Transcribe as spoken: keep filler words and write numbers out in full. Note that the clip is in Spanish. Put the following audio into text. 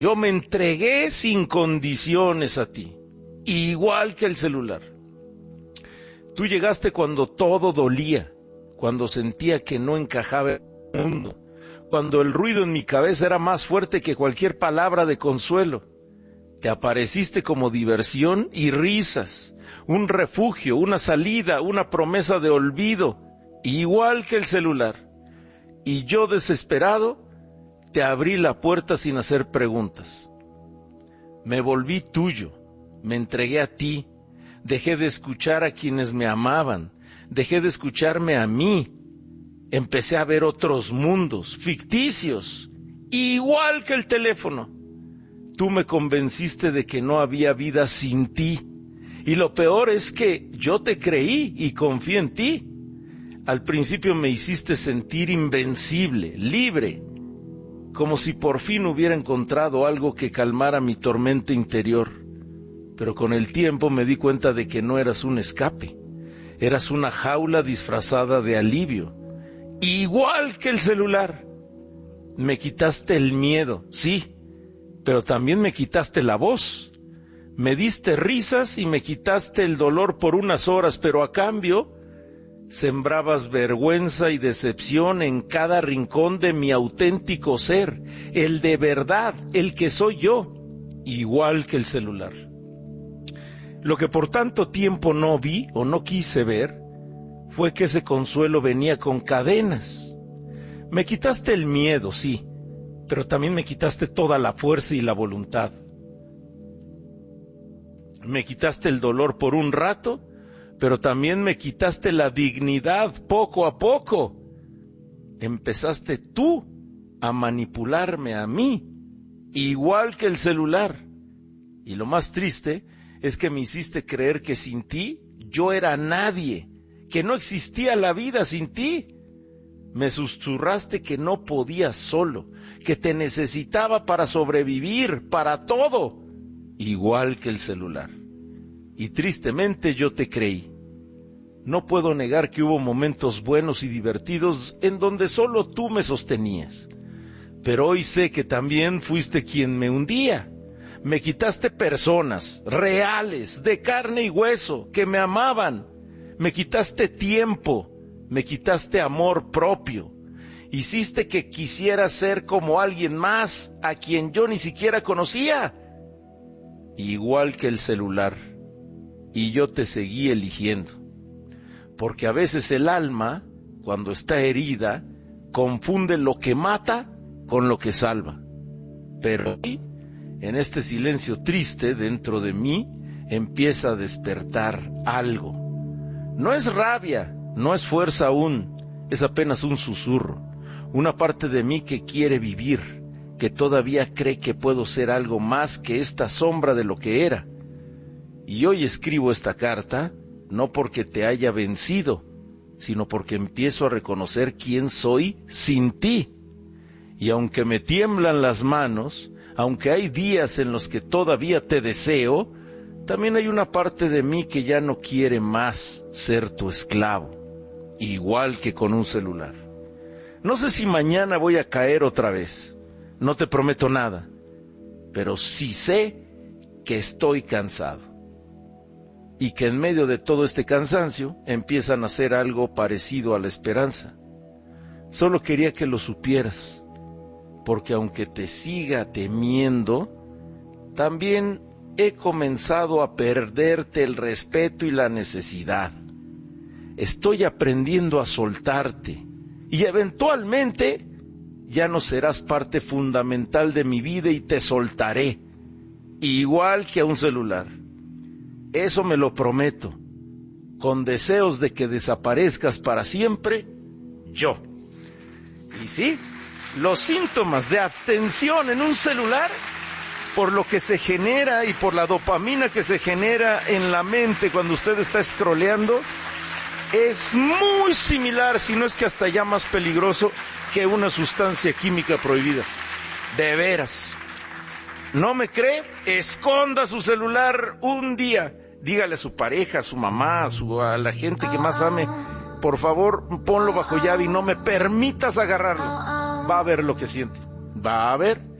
Yo me entregué sin condiciones a ti, igual que el celular. Tú llegaste cuando todo dolía, cuando sentía que no encajaba en el mundo, cuando el ruido en mi cabeza era más fuerte que cualquier palabra de consuelo. Te apareciste como diversión y risas, un refugio, una salida, una promesa de olvido, igual que el celular. Y yo, desesperado, te abrí la puerta sin hacer preguntas. Me volví tuyo, me entregué a ti, dejé de escuchar a quienes me amaban, dejé de escucharme a mí. Empecé a ver otros mundos, ficticios, igual que el teléfono. Tú me convenciste de que no había vida sin ti. Y lo peor es que yo te creí y confié en ti. Al principio me hiciste sentir invencible, libre, como si por fin hubiera encontrado algo que calmara mi tormenta interior. Pero con el tiempo me di cuenta de que no eras un escape, eras una jaula disfrazada de alivio, igual que el celular. Me quitaste el miedo, sí, pero también me quitaste la voz. Me diste risas y me quitaste el dolor por unas horas, pero a cambio sembrabas vergüenza y decepción en cada rincón de mi auténtico ser, el de verdad, el que soy yo, igual que el celular. Lo que por tanto tiempo no vi o no quise ver fue que ese consuelo venía con cadenas. Me quitaste el miedo, sí, pero también me quitaste toda la fuerza y la voluntad. Me quitaste el dolor por un rato, pero también me quitaste la dignidad poco a poco. Empezaste tú a manipularme a mí, igual que el celular. Y lo más triste es que me hiciste creer que sin ti yo era nadie, que no existía la vida sin ti. Me susurraste que no podía solo, que te necesitaba para sobrevivir, para todo, igual que el celular. Y tristemente yo te creí. No puedo negar que hubo momentos buenos y divertidos en donde solo tú me sostenías. Pero hoy sé que también fuiste quien me hundía. Me quitaste personas reales, de carne y hueso, que me amaban. Me quitaste tiempo, me quitaste amor propio. Hiciste que quisiera ser como alguien más, a quien yo ni siquiera conocía. Igual que el celular. Y yo te seguí eligiendo. Porque a veces el alma, cuando está herida, confunde lo que mata con lo que salva. Pero hoy, en este silencio triste dentro de mí, empieza a despertar algo. No es rabia, no es fuerza aún, es apenas un susurro. Una parte de mí que quiere vivir, que todavía cree que puedo ser algo más que esta sombra de lo que era. Y hoy escribo esta carta, no porque te haya vencido, sino porque empiezo a reconocer quién soy sin ti. Y aunque me tiemblan las manos, aunque hay días en los que todavía te deseo, también hay una parte de mí que ya no quiere más ser tu esclavo, igual que con un celular. No sé si mañana voy a caer otra vez, no te prometo nada, pero sí sé que estoy cansado. Y que en medio de todo este cansancio empieza a nacer algo parecido a la esperanza. Solo quería que lo supieras, porque aunque te siga temiendo, también he comenzado a perderte el respeto y la necesidad. Estoy aprendiendo a soltarte, y eventualmente ya no serás parte fundamental de mi vida y te soltaré, igual que a un celular. Eso me lo prometo, con deseos de que desaparezcas para siempre, yo. Y sí, los síntomas de atención en un celular, por lo que se genera y por la dopamina que se genera en la mente cuando usted está scrolleando, es muy similar, si no es que hasta ya más peligroso, que una sustancia química prohibida. De veras. ¿No me cree? Esconda su celular un día. Dígale a su pareja, a su mamá, a, su, a la gente que más ame, por favor, ponlo bajo llave y no me permitas agarrarlo. Va a ver lo que siente. Va a ver.